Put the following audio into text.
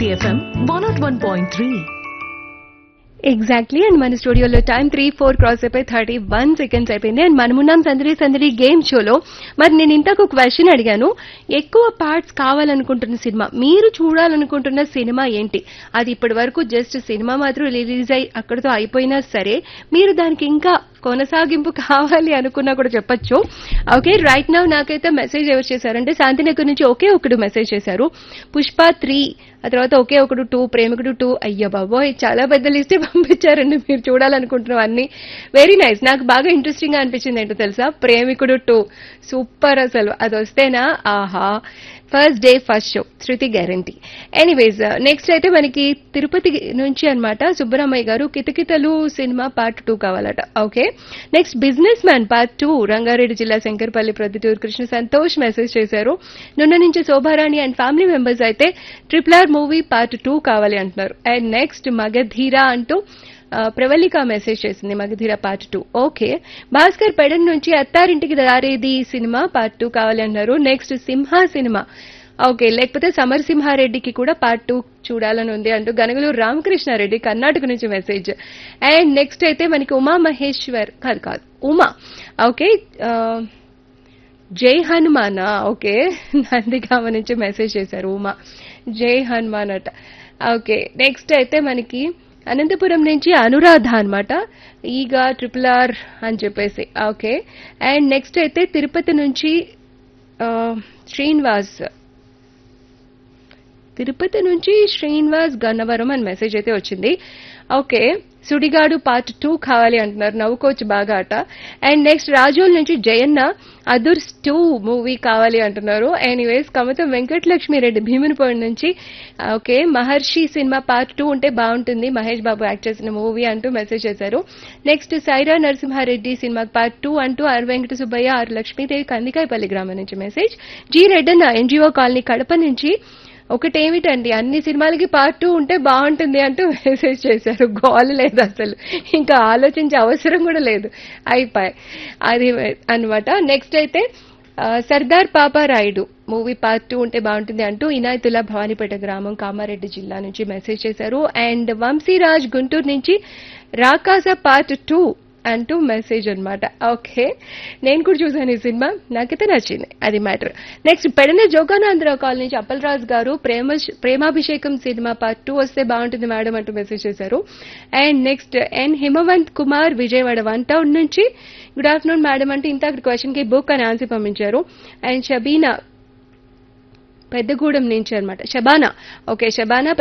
City FM 101.3. Exactly and మన స్టూడియోలో time 3:04 cross అయిపోయి 31 సెకండ్స్ అయిపోయింది అండ్ మనమున్నాం సందడి సందడి గేమ్ షోలో. మరి నేను ఇంతకు క్వశ్చన్ అడిగాను, ఎక్కువ పార్ట్స్ కావాలనుకుంటున్న సినిమా, మీరు చూడాలనుకుంటున్న సినిమా ఏంటి? అది ఇప్పటి వరకు జస్ట్ సినిమా మాత్రం రిలీజ్ అయ్యి అక్కడితో అయిపోయినా సరే మీరు దానికి ఇంకా కొనసాగింపు కావాలి అనుకున్నా కూడా చెప్పొచ్చు. ఓకే, రైట్ నౌ నాకైతే మెసేజ్ ఎవరు చేశారంటే శాంతినగర్ నుంచి ఒకే ఒకడు మెసేజ్ చేశారు, పుష్ప 3, ఆ తర్వాత ఒకే ఒకడు 2, ప్రేమికుడు 2. అయ్యో బాబోయ్, చాలా పెద్ద లిస్టే పంపించారండి మీరు చూడాలనుకుంటున్నవన్నీ. Very nice. నాకు బాగా ఇంట్రెస్టింగ్ గా అనిపించింది ఏంటో తెలుసా, ప్రేమికుడు 2 సూపర్. అసలు అది వస్తేనా ఆహా, ఫస్ట్ డే ఫస్ట్ షో, శృతి గ్యారంటీ. ఎనీవేస్, నెక్స్ట్ అయితే మనకి తిరుపతి నుంచి అన్నమాట సుబ్బరామయ్య గారు కితకితలు సినిమా పార్ట్ 2 కావాలట. Okay, next business man part 2, Rangareddy జిల్లా శంకర్పల్లి ప్రొద్దుటూరు కృష్ణ సంతోష్ మెసేజ్ చేశారు. నున్న నుంచి శోభారాణి అండ్ ఫ్యామిలీ మెంబర్స్ అయితే RRR మూవీ పార్ట్ 2 కావాలి అంటున్నారు. అండ్ నెక్స్ట్ మగధీర అంటూ ప్రవళిక మెసేజ్ చేసింది, మగధీర పార్ట్ 2. ఓకే, భాస్కర్ పెడన్ నుంచి అత్తారింటికి దారేది సినిమా పార్ట్ 2 కావాలి అన్నారు. నెక్స్ట్ సింహ సినిమా, ఓకే, లేకపోతే సమరసింహారెడ్డికి కూడా పార్ట్ 2 చూడాలని ఉంది అంటూ గనగలూరు రామకృష్ణారెడ్డి కర్ణాటక నుంచి మెసేజ్. అండ్ నెక్స్ట్ అయితే మనకి ఉమా మహేశ్వర్ కాదు ఉమా, ఓకే, జై హనుమానా, ఓకే, నందిగామ నుంచి మెసేజ్ చేశారు ఉమా, జై హనుమాన్ అట. ఓకే, నెక్స్ట్ అయితే మనకి అనంతపురం నుంచి అనురాధ అనమాట, ఈగా RRR అని చెప్పేసి. ఓకే, అండ్ నెక్స్ట్ అయితే తిరుపతి నుంచి శ్రీనివాస్ గన్నవరం అని మెసేజ్ అయితే వచ్చింది. ఓకే, సుడిగాడు పార్ట్ 2 కావాలి అంటున్నారు, నవ్వుకోవచ్చు బాగా అట. అండ్ నెక్స్ట్ రాజోల్ నుంచి జయన్న అదుర్స్ 2 మూవీ కావాలి అంటున్నారు. ఎనీవేస్, కమతం వెంకటలక్ష్మిరెడ్డి భీమునిపాడు నుంచి ఓకే, మహర్షి సినిమా పార్ట్ 2 ఉంటే బాగుంటుంది, మహేష్ బాబు యాక్ట్ చేసిన మూవీ అంటూ మెసేజ్ చేశారు. Next Sye Raa Narasimha Reddy cinema part 2 అంటూ ఆర్ వెంకట సుబ్బయ్య, ఆర్ లక్ష్మీదేవి కందికాయపల్లి గ్రామం నుంచి message. G Reddanna NGO colony Kadapa నుంచి ఒకటేమిటండి, అన్ని సినిమాలకి పార్ట్ 2 ఉంటే బాగుంటుంది అంటూ మెసేజ్ చేశారు. గోల్ లేదు అసలు, ఇంకా ఆలోచించే అవసరం కూడా లేదు, అయిపోయి అది అన్నమాట. నెక్స్ట్ అయితే సర్దార్ పాపారాయుడు మూవీ పార్ట్ 2 ఉంటే బాగుంటుంది అంటూ ఇనాయతుల్లా భవానీపేట గ్రామం కామారెడ్డి జిల్లా నుంచి మెసేజ్ చేశారు. అండ్ వంశీరాజ్ గుంటూరు నుంచి రాకాస పార్ట్ 2 అంటూ మెసేజ్ అనమాట. ఓకే, నేను కూడా చూసాను ఈ సినిమా, నాకైతే నచ్చింది, అది matter. Next Pedana Jogananda Rao colony నుంచి అప్పలరాజు గారు ప్రేమాభిషేకం సినిమా పార్ట్ 2 వస్తే బాగుంటుంది మేడం అంటూ మెసేజ్ చేశారు. And next N Himavanth Kumar Vijayawada 1 town నుంచి గుడ్ ఆఫ్టర్నూన్ మేడం అంటూ ఇంత క్వశ్చన్ కి బుక్ అని ఆన్సర్ పంపించారు. అండ్ షబీనా పెద్దగూడెం నుంచి అనమాట, షబానా, ఓకే, షబానా